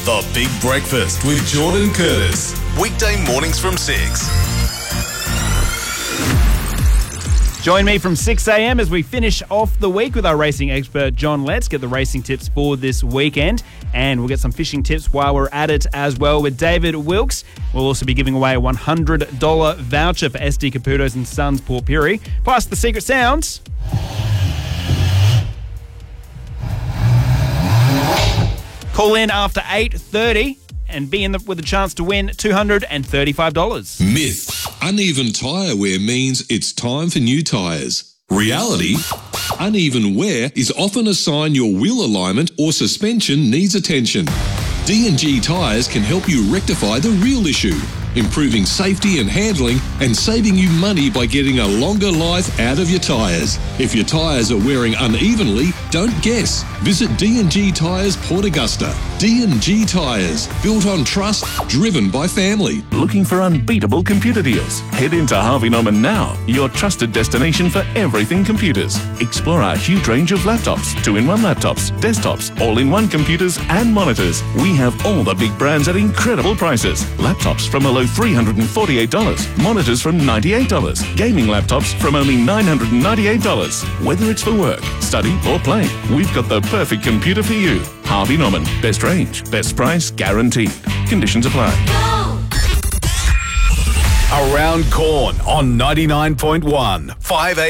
The Big Breakfast with Jordan Curtis. Weekday mornings from 6. Join me from 6 a.m. as we finish off the week with our racing expert, John Letts. Get the racing tips for this weekend. And we'll get some fishing tips while we're at it as well with David Wilkes. We'll also be giving away a $100 voucher for SD Caputo's and Sons Port Pirie. Plus the secret sounds. Call in after 8:30 and be with a chance to win $235. Myth. Uneven tyre wear means it's time for new tyres. Reality. Uneven wear is often a sign your wheel alignment or suspension needs attention. D&G Tyres can help you rectify the real issue, improving safety and handling and saving you money by getting a longer life out of your tyres. If your tyres are wearing unevenly, don't guess. Visit D&G Tyres Port Augusta. D&G Tyres, built on trust, driven by family. Looking for unbeatable computer deals? Head into Harvey Norman now, your trusted destination for everything computers. Explore our huge range of laptops, 2-in-1 laptops, desktops, all-in-one computers and monitors. We have all the big brands at incredible prices. Laptops from a low $348, monitors from $98, gaming laptops from only $998. Whether it's for work, study or play, we've got the perfect computer for you. Harvey Norman, best range, best price guaranteed. Conditions apply. Around Corn on 99.1, 5